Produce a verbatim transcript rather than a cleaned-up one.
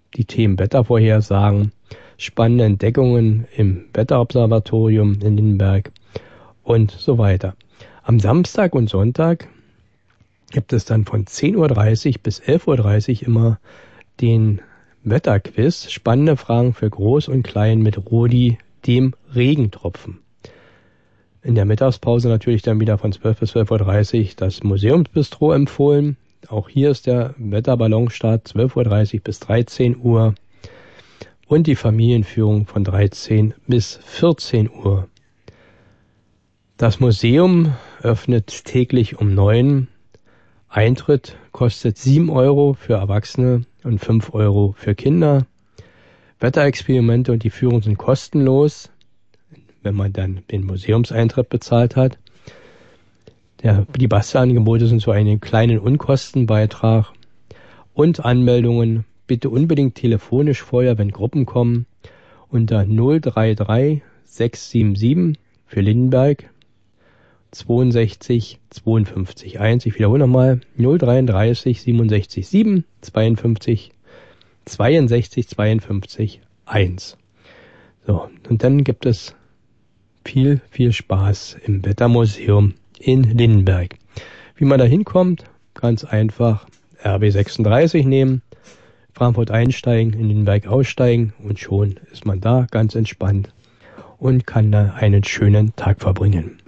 die Themen Wettervorhersagen, spannende Entdeckungen im Wetterobservatorium in Lindenberg und so weiter. Am Samstag und Sonntag gibt es dann von zehn Uhr dreißig bis elf Uhr dreißig immer den Wetterquiz. Spannende Fragen für Groß und Klein mit Rudi, dem Regentropfen. In der Mittagspause natürlich dann wieder von zwölf bis zwölf Uhr dreißig das Museumsbistro empfohlen. Auch hier ist der Wetterballonstart zwölf Uhr dreißig bis dreizehn Uhr und die Familienführung von dreizehn bis vierzehn Uhr. Das Museum öffnet täglich um neun. Eintritt kostet sieben Euro für Erwachsene und fünf Euro für Kinder. Wetterexperimente und die Führung sind kostenlos, wenn man dann den Museumseintritt bezahlt hat. Der, die Bastelangebote sind so einen kleinen Unkostenbeitrag. Und Anmeldungen bitte unbedingt telefonisch vorher, wenn Gruppen kommen, unter null drei drei sechs sieben sieben für Lindenberg zweiundsechzig zweiundfünfzig eins. Ich wiederhole nochmal, null drei drei siebenundsechzig sieben zweiundfünfzig zweiundsechzig zweiundfünfzig eins. So, und dann gibt es viel, viel Spaß im Wettermuseum in Lindenberg. Wie man da hinkommt, ganz einfach R B sechsunddreißig nehmen, Frankfurt einsteigen, in Lindenberg aussteigen und schon ist man da ganz entspannt und kann da einen schönen Tag verbringen.